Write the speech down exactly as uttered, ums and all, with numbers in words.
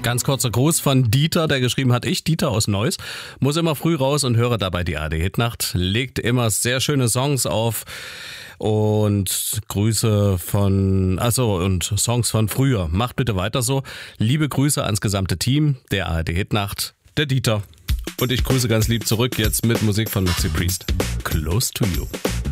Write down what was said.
Ganz kurzer Gruß von Dieter, der geschrieben hat, ich, Dieter aus Neuss, muss immer früh raus und höre dabei die A R D-Hitnacht, legt immer sehr schöne Songs auf und Grüße von, also und Songs von früher. Macht bitte weiter so. Liebe Grüße ans gesamte Team der A R D-Hitnacht, der Dieter. Und ich grüße ganz lieb zurück jetzt mit Musik von Maxi Priest. Close to You.